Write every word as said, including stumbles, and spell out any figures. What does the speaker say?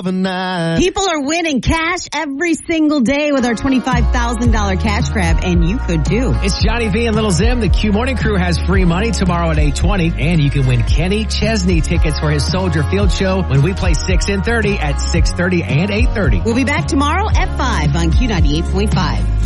night. People are winning cash every single day with our twenty-five thousand dollars cash grab, and you could too. It's Johnny V and Little Zim. The Q Morning Crew has free money tomorrow at eight twenty, and you can win Kenny Chesney tickets for his Soldier Field show when we play six and thirty at six thirty and eight thirty. We'll be back tomorrow at five on Q ninety-eight point five.